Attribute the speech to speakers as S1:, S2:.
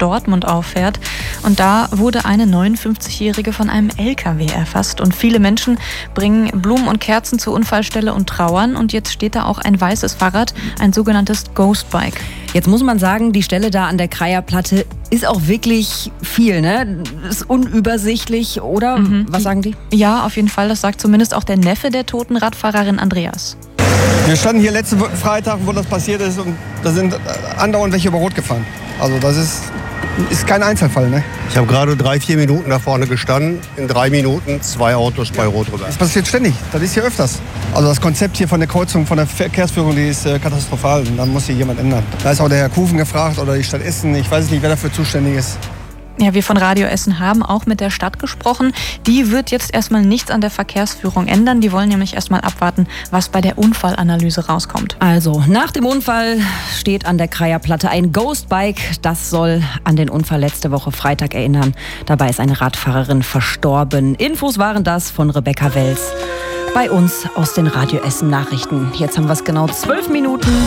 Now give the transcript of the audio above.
S1: Dortmund auffährt. Und da wurde eine 59-Jährige von einem LKW erfasst. Und viele Menschen bringen Blumen und Kerzen zur Unfallstelle und trauern. Und jetzt steht da auch ein weißes Fahrrad, ein sogenanntes Ghostbike.
S2: Jetzt muss man sagen, die Stelle da an der Kreierplatte ist auch wirklich viel, ne? Ist unübersichtlich, oder? Was sagen die?
S1: Ja, auf jeden Fall. Das sagt zumindest auch der Neffe der toten Radfahrerin Andreas.
S3: Wir standen hier letzten Freitag, wo das passiert ist, und da sind andauernd welche über Rot gefahren. Also das ist kein Einzelfall, ne?
S4: Ich habe gerade 3-4 Minuten da vorne gestanden. In 3 Minuten 2 Autos bei Rot rüber.
S3: Das passiert ständig. Das ist hier öfters. Also das Konzept hier von der Kreuzung, von der Verkehrsführung, die ist katastrophal. Und dann muss hier jemand ändern. Da ist auch der Herr Kufen gefragt oder die Stadt Essen. Ich weiß nicht, wer dafür zuständig ist.
S1: Ja, wir von Radio Essen haben auch mit der Stadt gesprochen. Die wird jetzt erstmal nichts an der Verkehrsführung ändern. Die wollen nämlich erstmal abwarten, was bei der Unfallanalyse rauskommt.
S2: Also, nach dem Unfall steht an der Kreierplatte ein Ghostbike. Das soll an den Unfall letzte Woche Freitag erinnern. Dabei ist eine Radfahrerin verstorben. Infos waren das von Rebecca Wels bei uns aus den Radio Essen Nachrichten. Jetzt haben wir es genau 12 Minuten